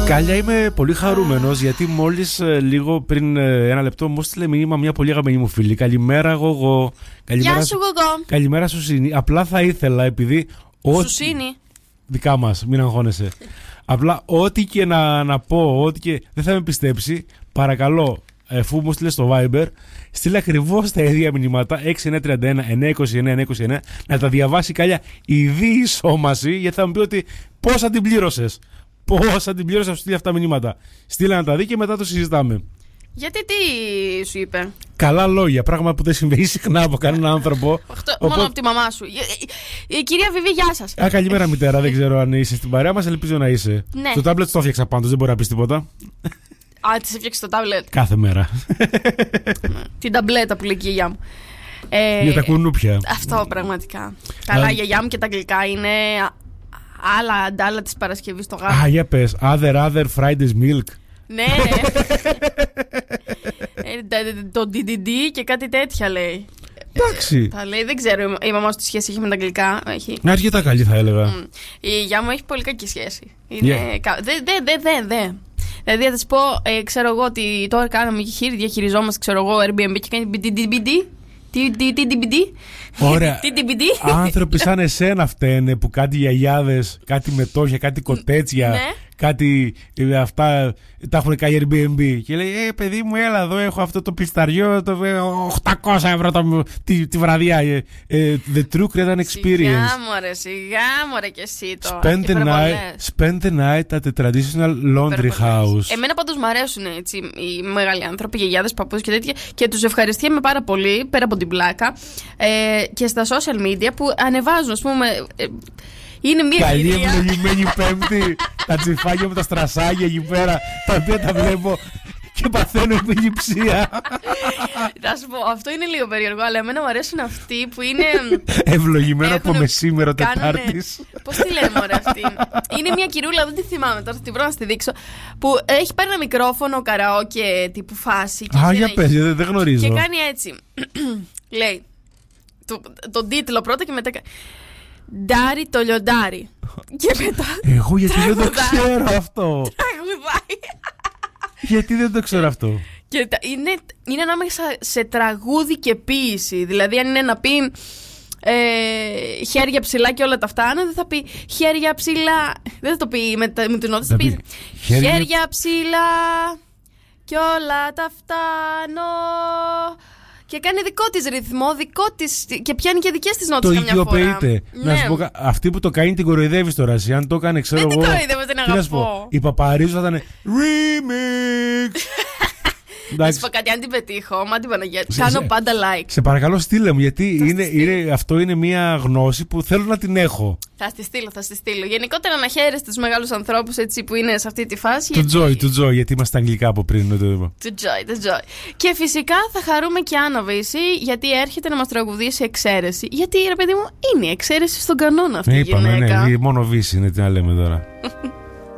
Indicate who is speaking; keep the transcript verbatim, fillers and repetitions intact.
Speaker 1: Κάλια, είμαι πολύ χαρούμενος γιατί μόλις ε, λίγο πριν ε, ένα λεπτό μου έστειλε μήνυμα μια πολύ αγαπημένη μου φίλη. Καλημέρα, εγώ.
Speaker 2: Γεια σου, εγώ.
Speaker 1: Καλημέρα, Σουσίνη. Απλά θα ήθελα, επειδή.
Speaker 2: Σουσίνη.
Speaker 1: Δικά μας, μην αγχώνεσαι. Απλά ό,τι και να, να πω, ό,τι και δεν θα με πιστέψει, παρακαλώ, αφού μου στείλε στο Viber, στείλε ακριβώς τα ίδια μηνύματα έξι εννιά τρία ένα εννιά είκοσι εννιά εννιά είκοσι εννιά, να τα διαβάσει Κάλια η διεισόμαση, γιατί θα μου πει ότι πόσα την πλήρωσες. Πόσα την πλήρωσες, να σου στείλει αυτά τα μηνύματα. Στείλε να τα δει και μετά το συζητάμε.
Speaker 2: Γιατί τι σου είπε?
Speaker 1: Καλά λόγια, πράγμα που δεν συμβαίνει συχνά από κανέναν άνθρωπο.
Speaker 2: Αυτό, οπότε... Μόνο από τη μαμά σου. Η, η κυρία Βιβί, γεια σας.
Speaker 1: Α, καλημέρα μητέρα, δεν ξέρω αν είσαι στην παρέα μας, ελπίζω να είσαι.
Speaker 2: Ναι.
Speaker 1: Το τάμπλετ το έφτιαξα πάντως, δεν μπορεί να πεις τίποτα.
Speaker 2: Α, της έφτιαξε το τάμπλετ.
Speaker 1: Κάθε μέρα.
Speaker 2: Την ταμπλέτα που λέει και η γιαγιά μου. Ε,
Speaker 1: Για τα κουνούπια.
Speaker 2: Αυτό πραγματικά. Καλά, η γιαγιά μου και τα αγγλικά είναι άλλα αντάλλα της Παρασκευής στο γάμο.
Speaker 1: Α, για πες. Other, other Friday's milk.
Speaker 2: Ναι. Το ντι ντι ντι και κάτι τέτοια λέει.
Speaker 1: Εντάξει.
Speaker 2: Τα λέει, δεν ξέρω η μαμά σου τι σχέση έχει με τα αγγλικά.
Speaker 1: Να αρκετά καλή θα έλεγα.
Speaker 2: Η γιαγιά μου έχει πολύ κακή σχέση. Δεν, δεν, δεν, δεν. Δηλαδή θα της πω, ξέρω εγώ ότι τώρα κάναμε χείρι, διαχειριζόμαστε, ξέρω εγώ, Airbnb και κάνει ντι ντι ντι ντι. Τι, τι, τι, τι, τι.
Speaker 1: Ωραία. Άνθρωποι σαν εσένα φταίνε που κάτι γιαγιάδες, κάτι μετόχια, κάτι κοτέτσια,
Speaker 2: ναι.
Speaker 1: κάτι αυτά τα έχουν κάνει Airbnb. Και λέει, ε παιδί μου, έλα εδώ, έχω αυτό το πισταριό, το οκτακόσια ευρώ το, τη, τη βραδιά. Ε, ε, the true Cretan experience.
Speaker 2: Σιγά μωρέ, σιγά μωρέ και εσύ τώρα.
Speaker 1: Spend the, night, spend the night at the traditional laundry house.
Speaker 2: Εμένα πάντως μου αρέσουν έτσι οι μεγάλοι άνθρωποι, γιαγιάδες, παππούδες και τέτοια, και τους ευχαριστιέμαι πάρα πολύ, πέρα από την πλάκα, ε, και στα social media που ανεβάζουν, ας πούμε. Ε, είναι μια
Speaker 1: καλή
Speaker 2: εμπειρία.
Speaker 1: Ευλογημένη Πέμπτη. Τα τσιφάκια με τα στρασάγια εκεί πέρα, τα οποία τα βλέπω και παθαίνω επιληψία.
Speaker 2: Θα σου πω, αυτό είναι λίγο περίεργο, αλλά εμένα μου αρέσουν αυτοί που είναι
Speaker 1: ευλογημένο από μεσήμερο Τετάρτης.
Speaker 2: Πώς τη λέμε ωραία αυτή? Είναι μια κυρούλα, δεν τη θυμάμαι τώρα, θα την βρω να τη δείξω, που έχει πάρει ένα μικρόφωνο καραόκε τύπου φάση.
Speaker 1: Α, για πες, δεν, δεν γνωρίζω.
Speaker 2: Και κάνει έτσι. Λέει το, τον τίτλο πρώτα και μετά. Ντάρι το λιοντάρι. Και μετά.
Speaker 1: Εγώ γιατί δεν το ξέρω αυτό.
Speaker 2: Τραγουδάει.
Speaker 1: Γιατί δεν το ξέρω αυτό.
Speaker 2: Και είναι, είναι ανάμεσα σε τραγούδι και ποίηση. Δηλαδή, αν είναι να πει ε, χέρια ψηλά και όλα τα φτάνω, δεν θα πει χέρια ψηλά. Δεν θα το πει με, με την νότα, θα πει χέρια... χέρια ψηλά και όλα τα φτάνω. Και κάνει δικό της ρυθμό, δικό της. Και πιάνει και δικές της νότες καμιά φορά. Το
Speaker 1: οικειοποιείται. Ναι. Να σου πω, αυτή που το κάνει την κοροϊδεύεις τώρα. Εσύ, αν το έκανε, ξέρω εγώ.
Speaker 2: Δεν την κοροϊδεύω, την αγαπώ.
Speaker 1: Η Παπαρίζου θα ήταν remix.
Speaker 2: Να σου πω κάτι, αν την πετύχω, μα την Παναγία, κάνω πάντα like.
Speaker 1: Σε παρακαλώ, στείλε μου, γιατί είναι, είναι, αυτό είναι μια γνώση που θέλω να την έχω.
Speaker 2: Θα στη στείλω, θα στη στείλω. Γενικότερα να χαίρεστε τους μεγάλους ανθρώπους έτσι που είναι σε αυτή τη φάση.
Speaker 1: Του Joy, του Joy, γιατί είμαστε αγγλικά από πριν. Το
Speaker 2: του Joy, του Joy. Και φυσικά θα χαρούμε και Άννα Βύση, γιατί έρχεται να μας τραγουδήσει εξαίρεση. Γιατί ρε παιδί μου, είναι η εξαίρεση στον κανόνα αυτή η
Speaker 1: είπαμε,
Speaker 2: γυναίκα.
Speaker 1: Ναι, μόνο Βύση είναι, τι να λέμε τώρα.